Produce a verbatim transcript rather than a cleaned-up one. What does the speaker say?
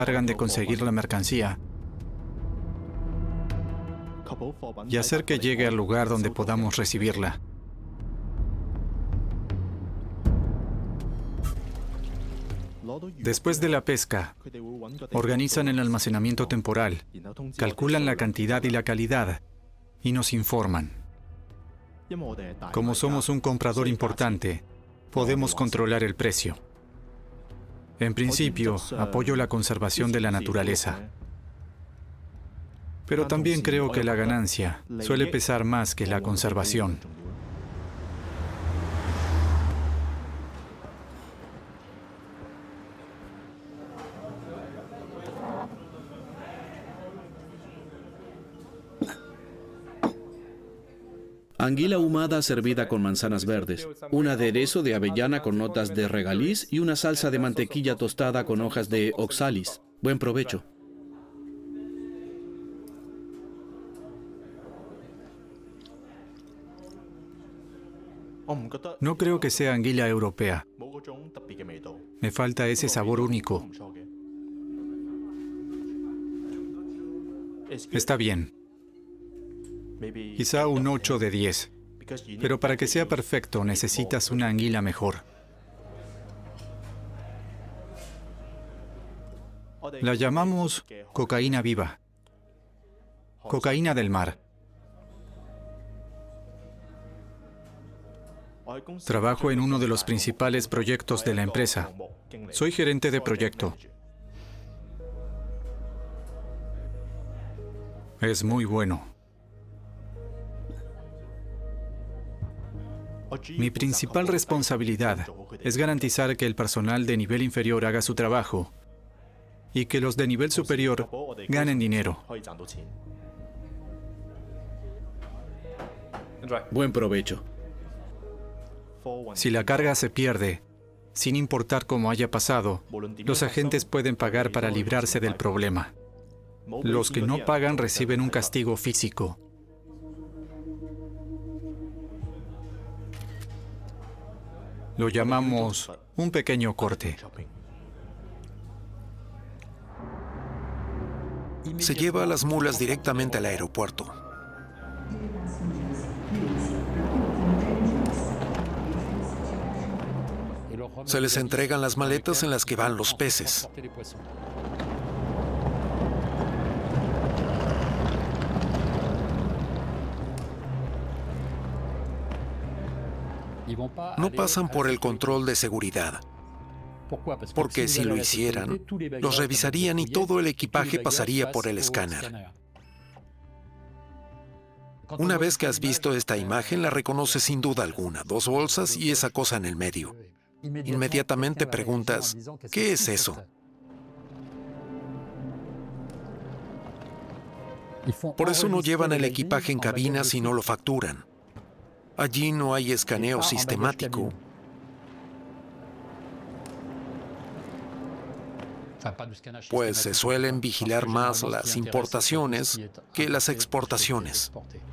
encargan de conseguir la mercancía y hacer que llegue al lugar donde podamos recibirla. Después de la pesca, organizan el almacenamiento temporal, calculan la cantidad y la calidad y nos informan. Como somos un comprador importante, podemos controlar el precio. En principio, apoyo la conservación de la naturaleza. Pero también creo que la ganancia suele pesar más que la conservación. Anguila ahumada servida con manzanas verdes, un aderezo de avellana con notas de regaliz y una salsa de mantequilla tostada con hojas de oxalis. Buen provecho. No creo que sea anguila europea. Me falta ese sabor único. Está bien. Quizá un ocho de diez. Pero para que sea perfecto necesitas una anguila mejor. La llamamos cocaína viva. Cocaína del mar. Trabajo en uno de los principales proyectos de la empresa. Soy gerente de proyecto. Es muy bueno. Mi principal responsabilidad es garantizar que el personal de nivel inferior haga su trabajo y que los de nivel superior ganen dinero. Buen provecho. Si la carga se pierde, sin importar cómo haya pasado, los agentes pueden pagar para librarse del problema. Los que no pagan reciben un castigo físico. Lo llamamos un pequeño corte. Se lleva a las mulas directamente al aeropuerto. Se les entregan las maletas en las que van los peces. No pasan por el control de seguridad, porque si lo hicieran, los revisarían y todo el equipaje pasaría por el escáner. Una vez que has visto esta imagen, la reconoces sin duda alguna. Dos bolsas y esa cosa en el medio. Inmediatamente preguntas, ¿qué es eso? Por eso no llevan el equipaje en cabinas y no lo facturan. Allí no hay escaneo sistemático. Pues se suelen vigilar más las importaciones que las exportaciones.